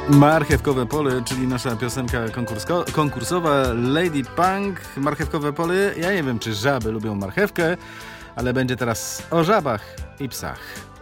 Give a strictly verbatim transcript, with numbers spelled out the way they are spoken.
Marchewkowe pole, czyli nasza piosenka konkursko- konkursowa Lady Punk. Marchewkowe pole, ja nie wiem, czy żaby lubią marchewkę, ale będzie teraz o żabach i psach.